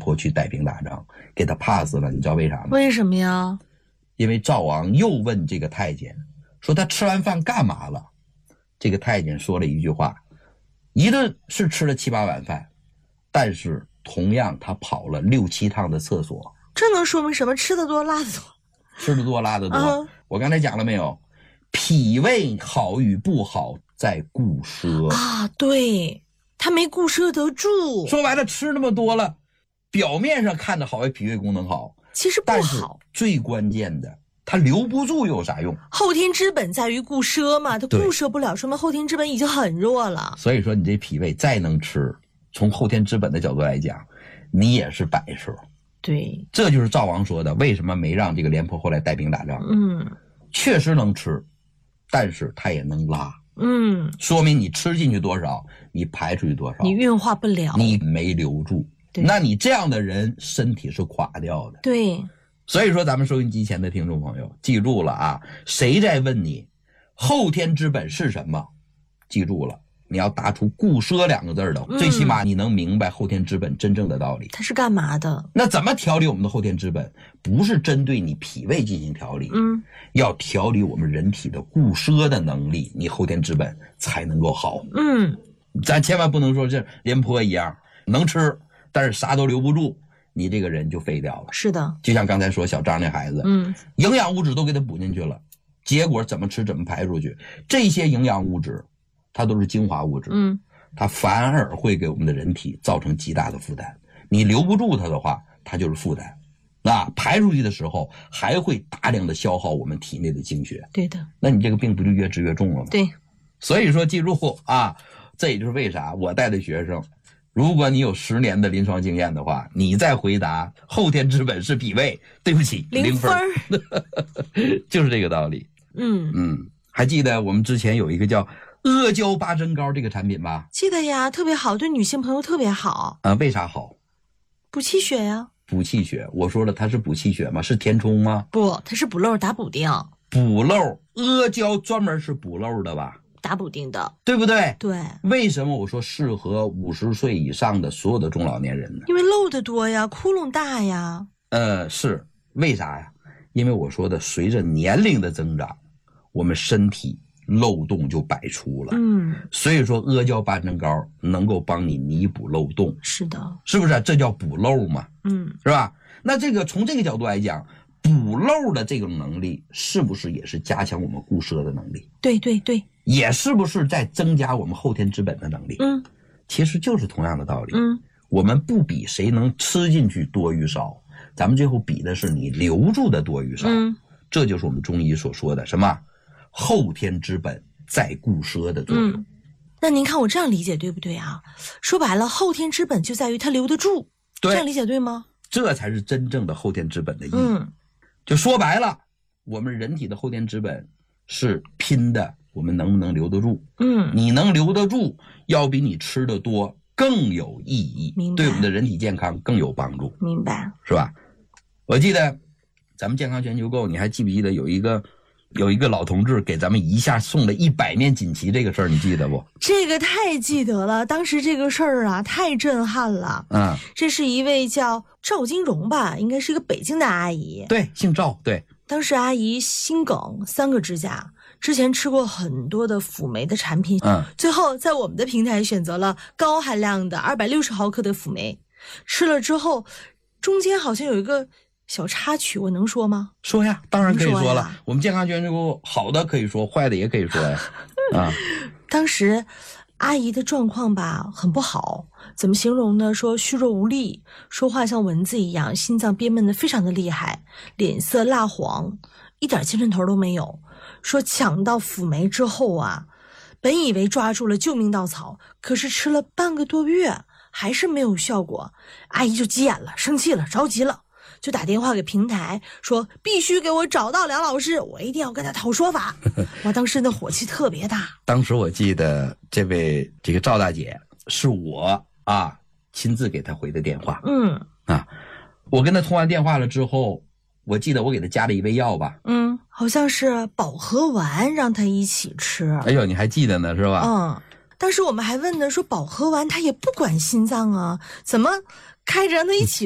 颇去带兵打仗，给他 pass 了，你知道为啥吗？ 为什么呀？ 因为赵王又问这个太监说他吃完饭干嘛了，这个太监说了一句话，一顿是吃了7、8碗饭，但是同样他跑了6、7趟的厕所。 这能说明什么？吃得多拉得多， 吃得多拉得多。我刚才讲了没有？脾胃好与不好在固摄啊，对，他没固摄得住。 说白了，吃那么多了，表面上看着好像脾胃功能好， 其实不好。 但是最关键的，它留不住又有啥用？ 后天之本在于固摄嘛，它固摄不了，说明后天之本已经很弱了。 所以说你这脾胃再能吃，从后天之本的角度来讲，你也是摆设。 对， 这就是赵王说的，为什么没让这个廉颇后来带兵打仗？确实能吃，但是他也能拉。说明你吃进去多少，你排出去多少， 你运化不了， 你没留住。那你这样的人身体是垮掉的。 对， 所以说咱们收音机前的听众朋友记住了啊，谁在问你后天之本是什么，记住了，你要答出固摄2个字的，最起码你能明白后天之本真正的道理。 它是干嘛的？ 那怎么调理我们的后天之本？不是针对你脾胃进行调理，要调理我们人体的固摄的能力，你后天之本才能够好。咱千万不能说这廉颇一样能吃，但是啥都留不住，你这个人就废掉了。 是的， 就像刚才说小张那孩子，营养物质都给他补进去了，结果怎么吃怎么排出去，这些营养物质它都是精华物质，它反而会给我们的人体造成极大的负担。你留不住它的话，它就是负担。那排出去的时候还会大量的消耗我们体内的精血。 对的。 那你这个病不就越治越重了吗？ 对。 所以说记住啊，这也就是为啥我带的学生，如果你有10年的临床经验的话，你再回答后天之本是脾胃，对不起，0分就是这个道理。还记得我们之前有一个叫阿胶八珍膏这个产品吧？ 记得呀，特别好，对女性朋友特别好。 为啥好？ 补气血呀。 补气血，我说了它是补气血吗？是填充吗？ 不，它是补漏打补丁。 补漏，阿胶专门是补漏的吧？ 打补丁的， 对不对？ 对。 为什么我说适合50岁以上的所有的中老年人呢？ 因为漏的多呀，窟窿大呀。 是为啥呀？因为我说的，随着年龄的增长，我们身体漏洞就百出了。所以说阿胶八珍膏能够帮你弥补漏洞。 是的， 是不是？这叫补漏嘛？是吧？那这个从这个角度来讲，补漏的这种能力是不是也是加强我们固摄的能力？ 对对对， 也是不是在增加我们后天之本的能力？其实就是同样的道理。我们不比谁能吃进去多与少，咱们最后比的是你留住的多与少。这就是我们中医所说的什么后天之本在固摄的作用。 那您看我这样理解对不对啊？说白了，后天之本就在于它留得住，这样理解对吗？ 这才是真正的后天之本的意义。就说白了，我们人体的后天之本是拼的我们能不能留得住。你能留得住，要比你吃的多更有意义，对我们的人体健康更有帮助。 明白， 是吧？我记得咱们健康全球购，你还记不记得有一个老同志给咱们一下送了100面锦旗，这个事儿你记得不？ 这个太记得了，当时这个事儿啊太震撼了。这是一位叫赵金荣吧，应该是一个北京的阿姨。 对，姓赵。对， 当时阿姨心梗，3个支架，之前吃过很多的辅酶的产品，最后在我们的平台选择了高含量的260毫克的辅酶，吃了之后中间好像有一个小插曲，我能说吗？ 说呀，当然可以说了。我们健康全球购好的可以说，坏的也可以说呀。 当时阿姨的状况吧很不好，怎么形容呢？说虚弱无力，说话像蚊子一样，心脏憋闷的非常的厉害，脸色蜡黄，一点精神头都没有。说抢到辅酶之后啊，本以为抓住了救命稻草，可是吃了半个多月还是没有效果，阿姨就急眼了，生气了，着急了，就打电话给平台说必须给我找到梁老师，我一定要跟他讨说法。我当时的火气特别大。 当时我记得这个赵大姐是我亲自给她回的电话。我跟她通完电话了之后，我记得我给她加了一味药吧。 好像是保和丸，让她一起吃。 哎呦，你还记得呢是吧？ 当时我们还问呢，说保和丸它也不管心脏啊，怎么开着让她一起